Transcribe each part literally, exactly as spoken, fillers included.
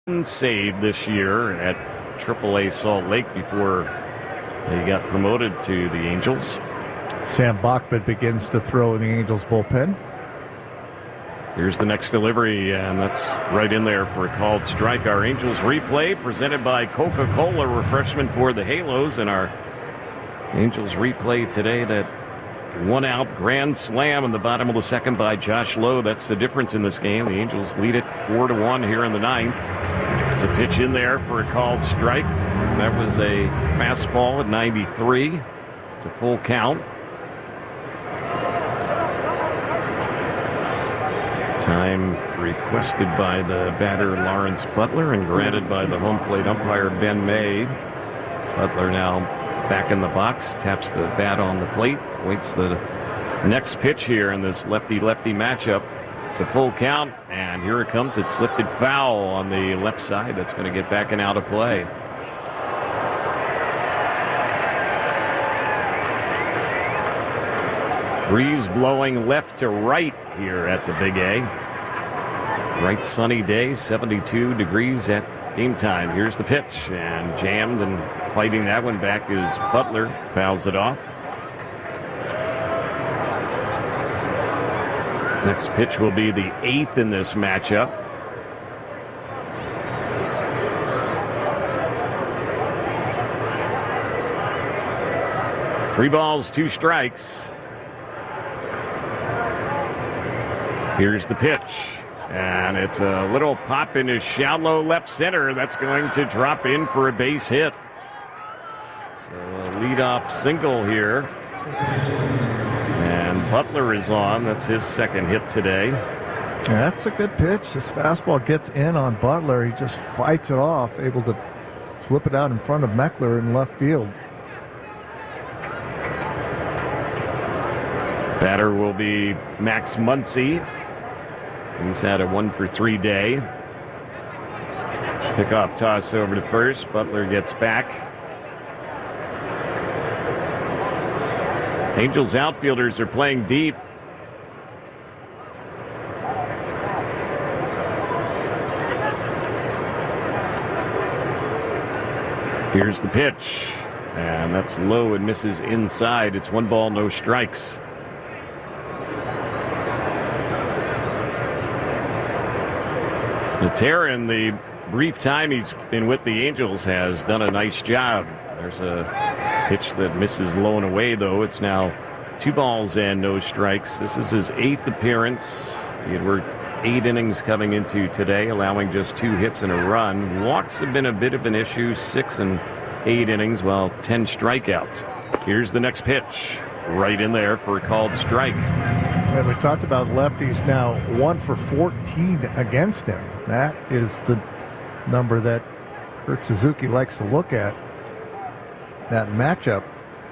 Save this year at triple A Salt Lake before they got promoted to the Angels. Sam Bachman begins to throw in the Angels bullpen. Here's the next delivery, and that's right in there for a called strike. Our Angels replay presented by Coca-Cola, refreshment for the Halos, and our Angels replay today, that one out grand slam in the bottom of the second by Josh Lowe. That's the difference in this game. The Angels lead it four to one here in the ninth. There's a pitch in there for a called strike. That was a fastball at ninety-three. It's a full count. Time requested by the batter Lawrence Butler and granted by the home plate umpire Ben May. Butler now back in the box, taps the bat on the plate, waits the next pitch here in this lefty-lefty matchup. It's a full count, and here it comes. It's lifted foul on the left side. That's going to get back and out of play. Breeze blowing left to right here at the Big A. Bright sunny day, seventy-two degrees at game time. Here's the pitch, and jammed and fighting that one back is Butler. Fouls it off. Next pitch will be the eighth in this matchup. Three balls, two strikes. Here's the pitch, and it's a little pop into shallow left center. That's going to drop in for a base hit. So a leadoff single here. And Butler is on. That's his second hit today. Yeah, that's a good pitch. This fastball gets in on Butler. He just fights it off, able to flip it out in front of Meckler in left field. Batter will be Max Muncy. He's had a one for three day. Pickoff toss over to first. Butler gets back. Angels outfielders are playing deep. Here's the pitch, and that's low and misses inside. It's one ball, no strikes. Natera, in the brief time he's been with the Angels, has done a nice job. There's a pitch that misses low and away, though. It's now two balls and no strikes. This is his eighth appearance. He had worked eight innings coming into today, allowing just two hits and a run. Walks have been a bit of an issue, six and eight innings, while ten strikeouts. Here's the next pitch, right in there for a called strike. And we talked about lefties now, one for fourteen against him. That is the number that Kurt Suzuki likes to look at, that matchup.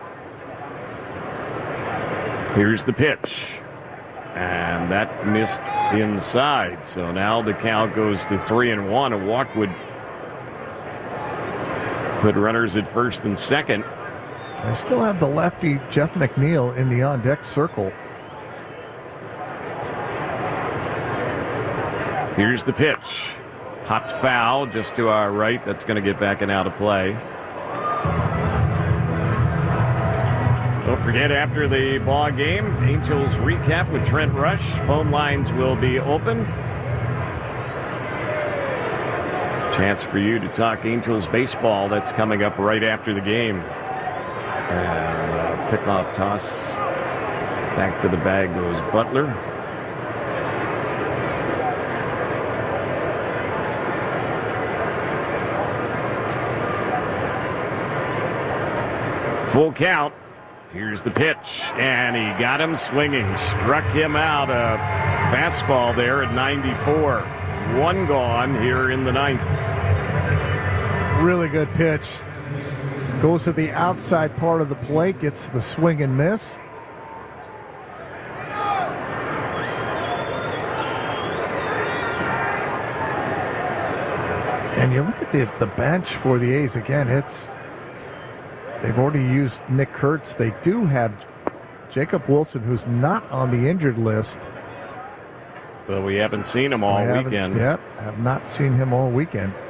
Here's the pitch, and that missed inside. So now the count goes to three and one. A walk would put runners at first and second. I still have the lefty Jeff McNeil in the on-deck circle. Here's the pitch. Popped foul just to our right. That's going to get back and out of play. Don't forget, after the ball game, Angels recap with Trent Rush. Phone lines will be open. Chance for you to talk Angels baseball. That's coming up right after the game. And uh, pickoff toss. Back to the bag goes Butler. Full count. Here's the pitch, and he got him swinging. Struck him out. A fastball there at ninety-four. One gone here in the ninth. Really good pitch. Goes to the outside part of the plate, gets the swing and miss. And you look at the, the bench for the A's again, it's they've already used Nick Kurtz. They do have Jacob Wilson, who's not on the injured list, but we haven't seen him all We haven't- weekend. Yep, have not seen him all weekend.